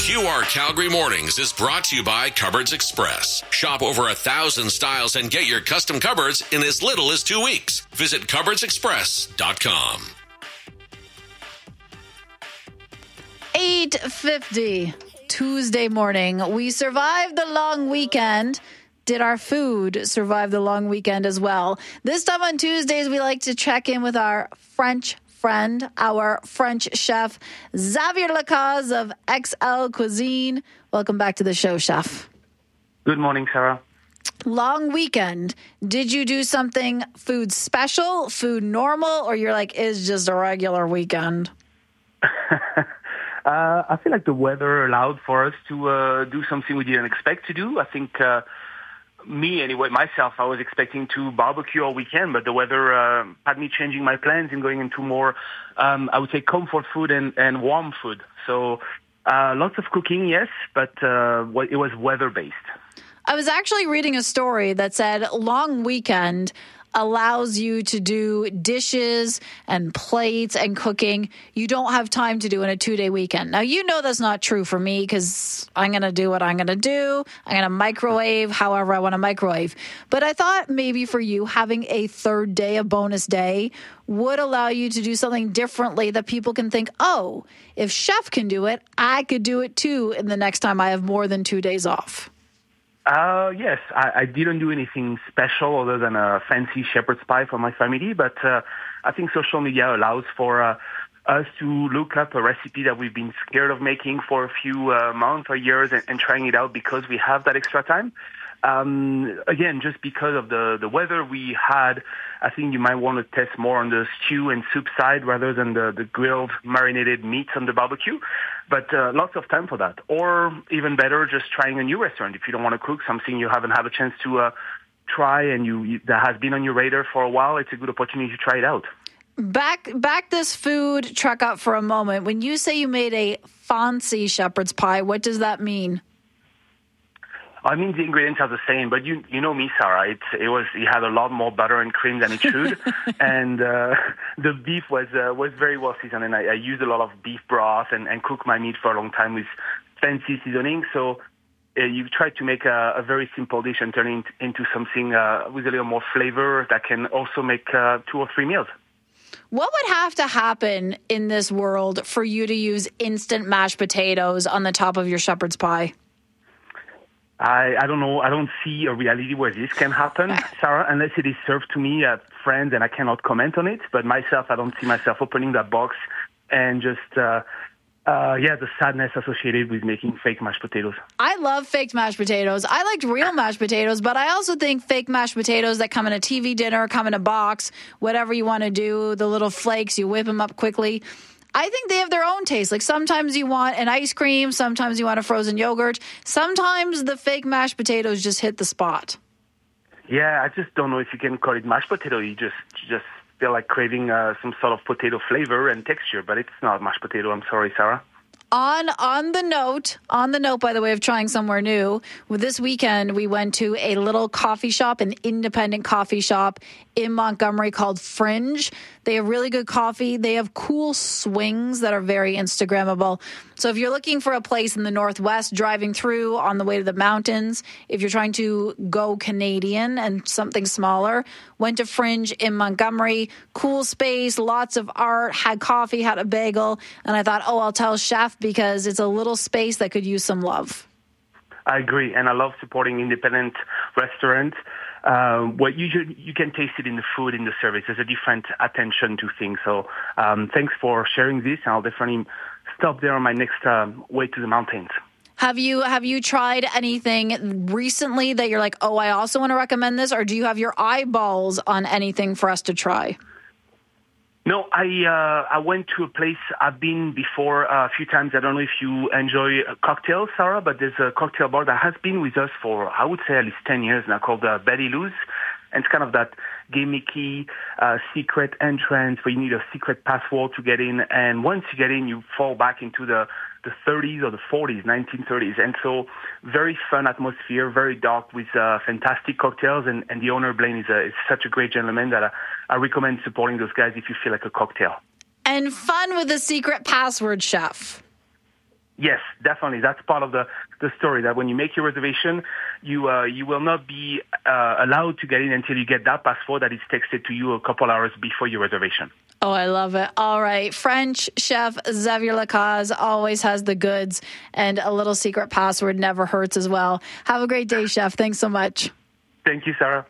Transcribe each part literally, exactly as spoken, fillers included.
Q R Calgary Mornings is brought to you by Cupboards Express. Shop over a thousand styles and get your custom cupboards in as little as two weeks. Visit cupboards express dot com. eight fifty Tuesday morning. We survived the long weekend. Did our food survive the long weekend as well? This time on Tuesdays, we like to check in with our French friend, our French chef, Xavier Lacaze of X L Cuisine. Welcome back to the show, chef. Good morning, Sarah. Long weekend. Did you do something food special, food normal, or you're like, it's just a regular weekend? uh, I feel like the weather allowed for us to uh, do something we didn't expect to do. I think uh, me, anyway, myself, I was expecting to barbecue all weekend, but the weather uh, had me changing my plans and going into more, um, I would say, comfort food and, and warm food. So uh, lots of cooking, yes, but uh, it was weather-based. I was actually reading a story that said long weekend allows you to do dishes and plates and cooking you don't have time to do in a two-day weekend. Now, you know that's not true for me because I'm going to do what I'm going to do. I'm going to microwave however I want to microwave. But I thought maybe for you, having a third day, a bonus day, would allow you to do something differently that people can think, oh, if chef can do it, I could do it too in the next time I have more than two days off. Uh, yes, I, I didn't do anything special other than a fancy shepherd's pie for my family, but uh, I think social media allows for uh, us to look up a recipe that we've been scared of making for a few uh, months or years and, and trying it out because we have that extra time. Um, again, just because of the, the weather we had, I think you might want to test more on the stew and soup side rather than the, the grilled, marinated meats on the barbecue. But uh, lots of time for that. Or even better, just trying a new restaurant. If you don't want to cook something you haven't had a chance to uh, try and you, you that has been on your radar for a while, it's a good opportunity to try it out. Back back this food truck up for a moment. When you say you made a fancy shepherd's pie, what does that mean? I mean, the ingredients are the same, but you you know me, Sarah. It it was it had a lot more butter and cream than it should, and uh, the beef was uh, was very well seasoned. And I, I used a lot of beef broth and, and cooked my meat for a long time with fancy seasoning. So uh, you try to make a, a very simple dish and turn it into something uh, with a little more flavor that can also make uh, two or three meals. What would have to happen in this world for you to use instant mashed potatoes on the top of your shepherd's pie? I, I don't know. I don't see a reality where this can happen, Sarah, unless it is served to me at friends and I cannot comment on it. But myself, I don't see myself opening that box and just, uh, uh, yeah, the sadness associated with making fake mashed potatoes. I love fake mashed potatoes. I liked real mashed potatoes, but I also think fake mashed potatoes that come in a T V dinner, come in a box, whatever you want to do, the little flakes, you whip them up quickly. I think they have their own taste. Like sometimes you want an ice cream, sometimes you want a frozen yogurt. Sometimes the fake mashed potatoes just hit the spot. Yeah, I just don't know if you can call it mashed potato. You just you just feel like craving uh, some sort of potato flavor and texture, but it's not mashed potato. I'm sorry, Sarah. On on the note, on the note, by the way, of trying somewhere new, with this weekend, we went to a little coffee shop, an independent coffee shop in Montgomery called Fringe. They have really good coffee. They have cool swings that are very Instagrammable. So if you're looking for a place in the Northwest, driving through on the way to the mountains, if you're trying to go Canadian and something smaller, went to Fringe in Montgomery. Cool space, lots of art, had coffee, had a bagel. And I thought, oh, I'll tell Chef because it's a little space that could use some love. I agree. And I love supporting independent restaurants. Uh, what usually you can taste it in the food, in the service. There's a different attention to things. So um, thanks for sharing this. I'll definitely stop there on my next um, way to the mountains. Have you have you tried anything recently that you're like, oh, I also want to recommend this? Or do you have your eyeballs on anything for us to try? No, I uh, I went to a place I've been before uh, a few times. I don't know if you enjoy cocktails, Sarah, but there's a cocktail bar that has been with us for, I would say, at least ten years now called uh, Betty Lou's. And it's kind of that gimmicky uh, secret entrance where you need a secret password to get in. And once you get in, you fall back into the, the thirties or the forties, nineteen thirties. And so very fun atmosphere, very dark with uh, fantastic cocktails. And, and the owner, Blaine, is, a, is such a great gentleman that I, I recommend supporting those guys if you feel like a cocktail. And fun with a secret password, Chef. Yes, definitely. That's part of the, the story, that when you make your reservation, you uh, you will not be uh, allowed to get in until you get that passport that is texted to you a couple hours before your reservation. Oh, I love it. All right. French chef Xavier Lacaze always has the goods, and a little secret password never hurts as well. Have a great day, Chef. Thanks so much. Thank you, Sarah.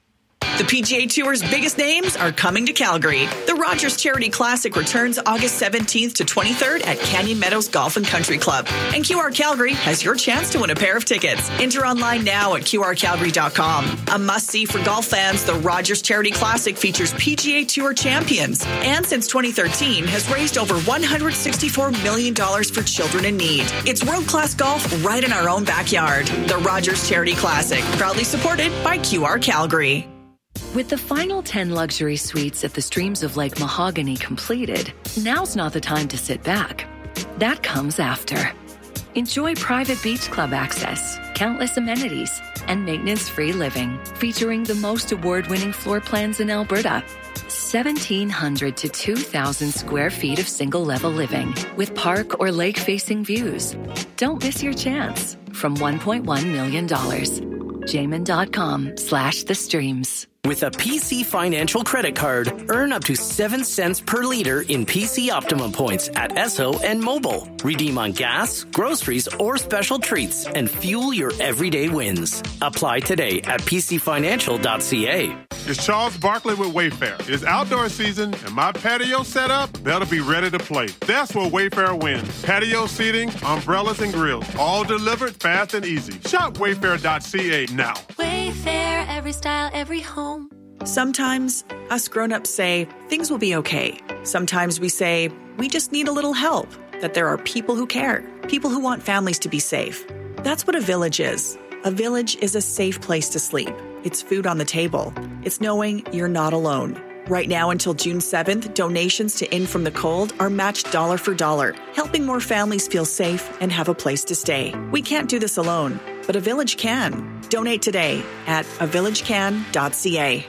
The P G A Tour's biggest names are coming to Calgary. The Rogers Charity Classic returns August seventeenth to twenty-third at Canyon Meadows Golf and Country Club. And Q R Calgary has your chance to win a pair of tickets. Enter online now at Q R Calgary dot com. A must-see for golf fans, the Rogers Charity Classic features P G A Tour champions. And since twenty thirteen, has raised over one hundred sixty-four million dollars for children in need. It's world-class golf right in our own backyard. The Rogers Charity Classic, proudly supported by Q R Calgary. With the final ten luxury suites at the Streams of Lake Mahogany completed, now's not the time to sit back. That comes after. Enjoy private beach club access, countless amenities, and maintenance-free living, featuring the most award-winning floor plans in Alberta. seventeen hundred to two thousand square feet of single-level living with park or lake-facing views. Don't miss your chance. From one point one million dollars. Jamin.com slash the streams. With a P C Financial credit card, earn up to seven cents per liter in P C Optimum points at Esso and Mobile. Redeem on gas, groceries, or special treats and fuel your everyday wins. Apply today at p c financial dot c a. It's Charles Barkley with Wayfair. It's outdoor season, and my patio setup better be ready to play. That's where Wayfair wins. Patio seating, umbrellas, and grills, all delivered fast and easy. Shop wayfair dot c a now. Wayfair, every style, every home. Sometimes us grown-ups say things will be okay. Sometimes we say we just need a little help, that there are people who care, people who want families to be safe. That's what a village is. A village is a safe place to sleep. It's food on the table. It's knowing you're not alone. Right now until June seventh, donations to In From the Cold are matched dollar for dollar, helping more families feel safe and have a place to stay. We can't do this alone, but a village can. Donate today at a village can dot c a.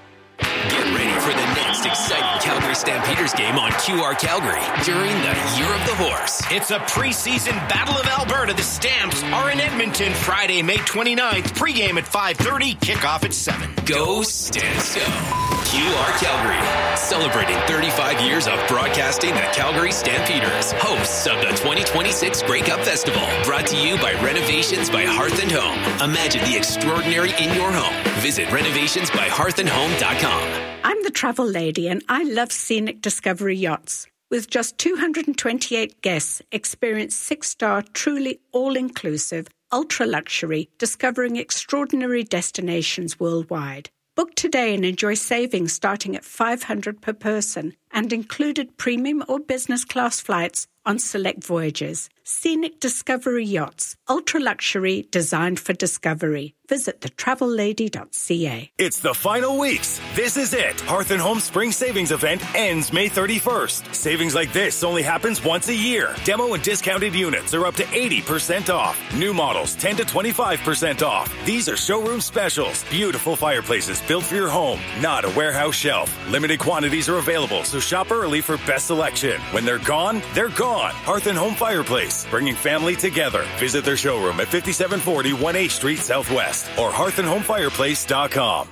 Get ready for the next exciting Calgary Stampeders game on Q R Calgary during the Year of the Horse. It's a preseason Battle of Alberta. The Stamps are in Edmonton Friday, May twenty-ninth. Pregame at five thirty, kickoff at seven. Go Stamps go. Q R Calgary, celebrating thirty-five years of broadcasting the Calgary Stampeders, hosts of the twenty twenty-six Grey Cup Festival. Brought to you by Renovations by Hearth and Home. Imagine the extraordinary in your home. Visit renovations by hearth and home dot com. I'm the travel lady, and I love Scenic Discovery Yachts. With just two hundred twenty-eight guests, experience six-star, truly all-inclusive, ultra-luxury, discovering extraordinary destinations worldwide. Book today and enjoy savings starting at five hundred dollars per person and included premium or business class flights on select voyages. Scenic Discovery Yachts, ultra-luxury, designed for discovery. Visit the travel lady dot c a. It's the final weeks. This is it. Hearth and Home Spring Savings Event ends May thirty-first. Savings like this only happens once a year. Demo and discounted units are up to eighty percent off. New models ten to twenty-five percent off. These are showroom specials. Beautiful fireplaces built for your home, not a warehouse shelf. Limited quantities are available, so shop early for best selection. When they're gone, they're gone. Hearth and Home Fireplace, bringing family together. Visit their showroom at fifty-seven forty one eighth Street Southwest or hearth and home fireplace dot com.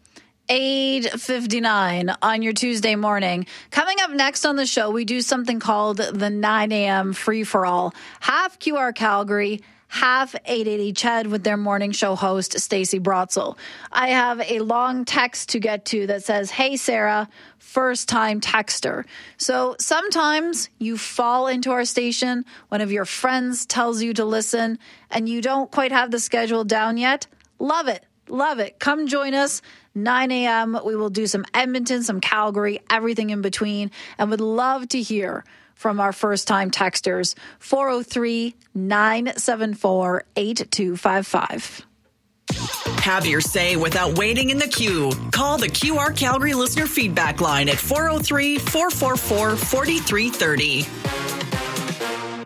eight fifty-nine on your Tuesday morning. Coming up next on the show, we do something called the nine a.m. free-for-all. Half Q R Calgary, half eight eighty C H E D with their morning show host, Stacey Brotzel. I have a long text to get to that says, "Hey, Sarah, first-time texter." So sometimes you fall into our station, one of your friends tells you to listen, and you don't quite have the schedule down yet. Love it. Love it. Come join us. nine a.m. We will do some Edmonton, some Calgary, everything in between, and would love to hear from our first-time texters. four oh three, nine seven four, eight two five five. Have your say without waiting in the queue. Call the Q R Calgary listener feedback line at four oh three, four four four, four three three oh.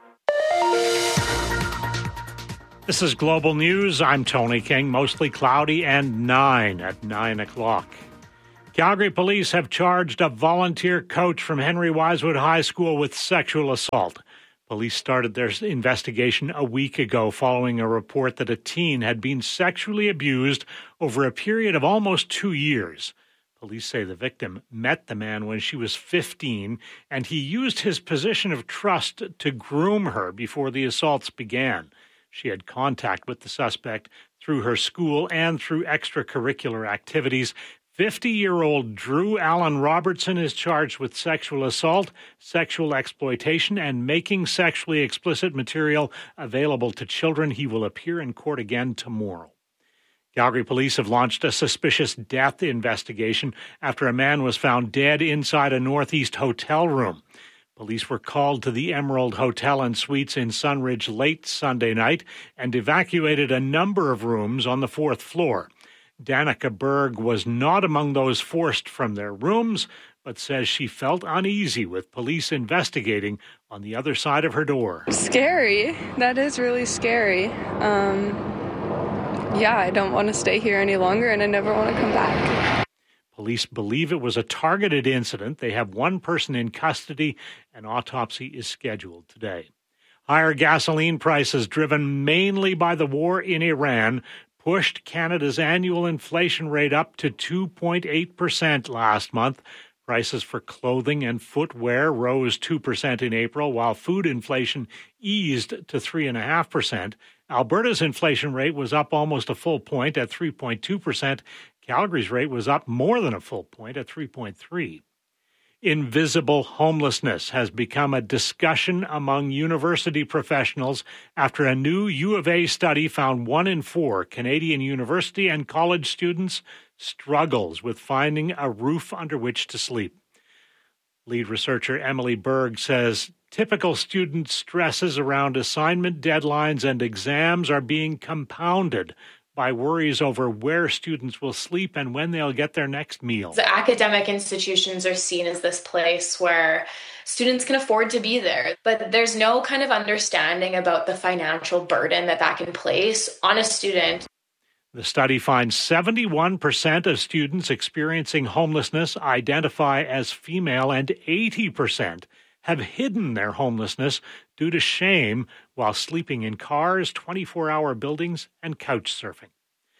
This is Global News. I'm Tony King. Mostly cloudy and nine at nine o'clock. Calgary police have charged a volunteer coach from Henry Wisewood High School with sexual assault. Police started their investigation a week ago following a report that a teen had been sexually abused over a period of almost two years. Police say the victim met the man when she was fifteen, and he used his position of trust to groom her before the assaults began. She had contact with the suspect through her school and through extracurricular activities. fifty-year-old Drew Allen Robertson is charged with sexual assault, sexual exploitation, and making sexually explicit material available to children. He will appear in court again tomorrow. Calgary police have launched a suspicious death investigation after a man was found dead inside a Northeast hotel room. Police were called to the Emerald Hotel and Suites in Sunridge late Sunday night and evacuated a number of rooms on the fourth floor. Danica Berg was not among those forced from their rooms, but says she felt uneasy with police investigating on the other side of her door. Scary. That is really scary. Um, yeah, I don't want to stay here any longer, and I never want to come back. Police believe it was a targeted incident. They have one person in custody. An autopsy is scheduled today. Higher gasoline prices, driven mainly by the war in Iran, pushed Canada's annual inflation rate up to two point eight percent last month. Prices for clothing and footwear rose two percent in April, while food inflation eased to three point five percent. Alberta's inflation rate was up almost a full point at three point two percent. Calgary's rate was up more than a full point at three point three percent. Invisible homelessness has become a discussion among university professionals after a new U of A study found one in four Canadian university and college students struggles with finding a roof under which to sleep. Lead researcher Emily Berg says typical student stresses around assignment deadlines and exams are being compounded by worries over where students will sleep and when they'll get their next meal. The academic institutions are seen as this place where students can afford to be there, but there's no kind of understanding about the financial burden that that can place on a student. The study finds seventy-one percent of students experiencing homelessness identify as female, and eighty percent have hidden their homelessness due to shame while sleeping in cars, twenty-four hour buildings, and couch surfing.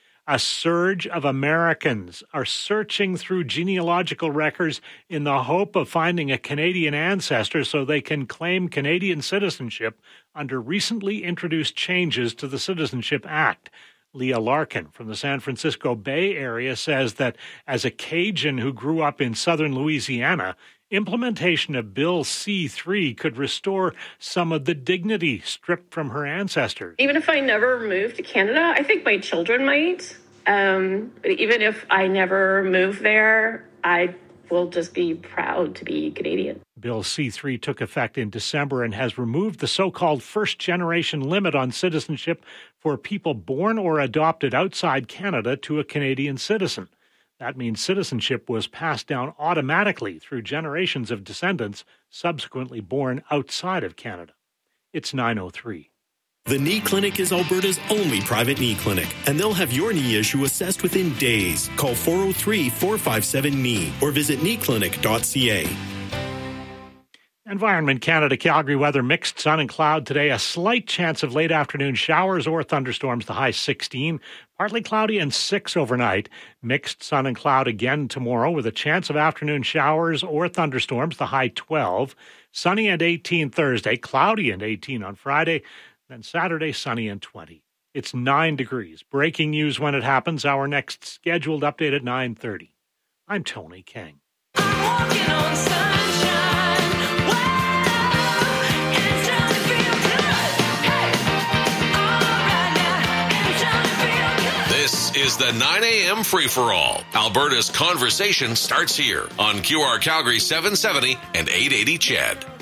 A surge of Americans are searching through genealogical records in the hope of finding a Canadian ancestor so they can claim Canadian citizenship under recently introduced changes to the Citizenship Act. Leah Larkin from the San Francisco Bay Area says that as a Cajun who grew up in southern Louisiana, implementation of Bill C three could restore some of the dignity stripped from her ancestors. Even if I never moved to Canada, I think my children might. Um, but even if I never move there, I will just be proud to be Canadian. Bill C three took effect in December and has removed the so-called first-generation limit on citizenship for people born or adopted outside Canada to a Canadian citizen. That means citizenship was passed down automatically through generations of descendants subsequently born outside of Canada. It's nine oh three. The Knee Clinic is Alberta's only private knee clinic, and they'll have your knee issue assessed within days. Call four oh three, four five seven, K N E E or visit knee clinic dot c a. Environment Canada, Calgary weather, mixed sun and cloud today. A slight chance of late afternoon showers or thunderstorms, the high sixteen. Partly cloudy and six overnight. Mixed sun and cloud again tomorrow with a chance of afternoon showers or thunderstorms, the high twelve. Sunny and eighteen Thursday, cloudy and eighteen on Friday. Then Saturday, sunny and twenty. It's nine degrees. Breaking news when it happens. Our next scheduled update at nine thirty. I'm Tony King. I'm walking on sunshine. This is the nine a.m. free-for-all. Alberta's conversation starts here on Q R Calgary seven seventy and eight eighty C H E D.